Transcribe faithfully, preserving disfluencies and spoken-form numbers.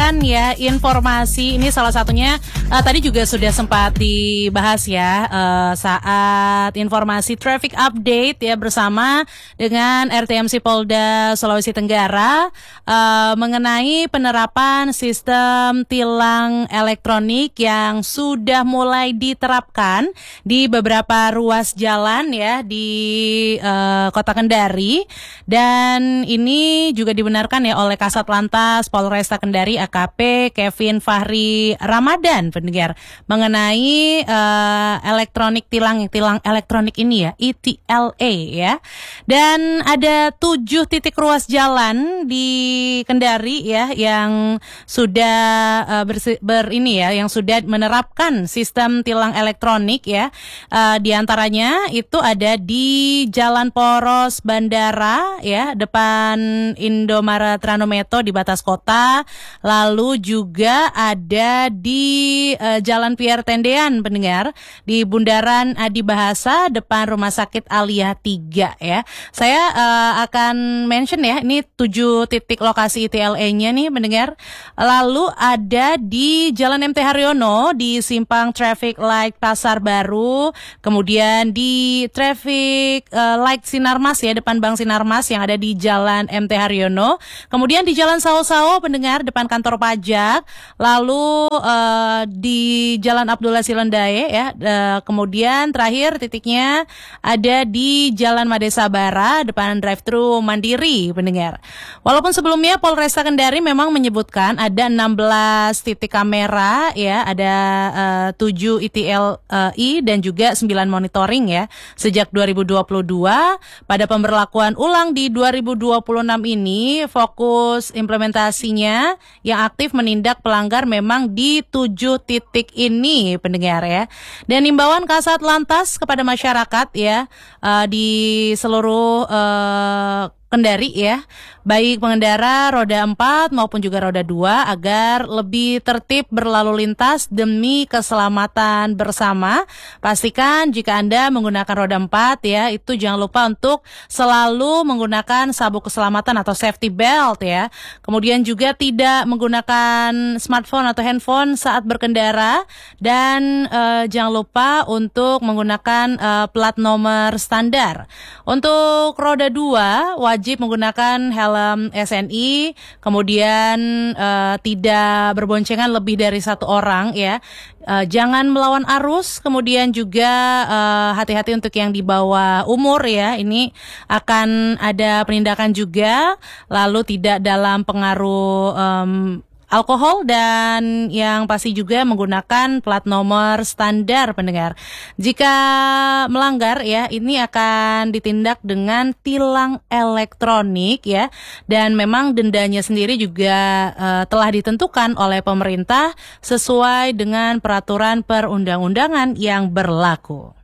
menyampaikan ya informasi ini salah satunya uh, tadi juga sudah sempat dibahas ya uh, saat informasi traffic update ya bersama dengan R T M C Polda Sulawesi Tenggara uh, mengenai penerapan sistem tilang elektronik yang sudah mulai diterapkan di beberapa ruas jalan ya di uh, Kota Kendari, dan ini juga dibenarkan ya oleh Kasat Lantas Polresta Kendari A K P Kevin Fahri Ramadan pendengar mengenai uh, elektronik tilang tilang elektronik ini ya E T L A ya. Dan ada tujuh titik ruas jalan di Kendari ya yang sudah uh, bersi, ber ini ya yang sudah menerapkan sistem tilang elektronik ya. Uh, di antaranya itu ada di Jalan Poros Bandara ya depan Indomaret Ranometo di batas kota, lalu juga ada di uh, Jalan Pierre Tendean pendengar di Bundaran Adi Bahasa depan Rumah Sakit Alia tiga ya. Saya uh, akan mention ya ini tujuh titik lokasi E T L A-nya nih pendengar. Lalu ada di Jalan M T Haryono di Simpang Traffic Light Pasar Baru, kemudian di Traffic uh, Light Sinarmas ya depan Bank Sinarmas yang ada di Jalan M T Haryono, kemudian di Jalan Sao-Sao pendengar depan kantor pajak, lalu uh, di Jalan Abdullah Silendae ya, uh, kemudian terakhir titiknya ada di Jalan Made Sabara depan drive-thru Mandiri pendengar. Walaupun sebelumnya Polresta Kendari memang menyebutkan ada enam belas titik kamera ya, ada uh, tujuh E T L I dan juga sembilan monitoring ya sejak dua ribu dua puluh dua. Pada pemberlakuan ulang di dua ribu dua puluh enam ini fokus implementasinya yang aktif menindak pelanggar memang di tujuh titik ini pendengar ya. Dan imbauan Kasat Lantas kepada masyarakat ya uh, di seluruh uh, Kendari ya, baik pengendara roda empat maupun juga roda dua agar lebih tertib berlalu lintas demi keselamatan bersama. Pastikan jika Anda menggunakan roda empat ya, itu jangan lupa untuk selalu menggunakan sabuk keselamatan atau safety belt ya. Kemudian juga tidak menggunakan smartphone atau handphone saat berkendara, dan uh, jangan lupa untuk menggunakan uh, plat nomor standar. Untuk roda dua wajib wajib menggunakan helm S N I, kemudian uh, tidak berboncengan lebih dari satu orang ya. Uh, jangan melawan arus, kemudian juga uh, hati-hati untuk yang di bawah umur ya. Ini akan ada penindakan juga, lalu tidak dalam pengaruh um, alkohol, dan yang pasti juga menggunakan plat nomor standar pendengar. Jika melanggar ya, ini akan ditindak dengan tilang elektronik ya, dan memang dendanya sendiri juga uh, telah ditentukan oleh pemerintah sesuai dengan peraturan perundang-undangan yang berlaku.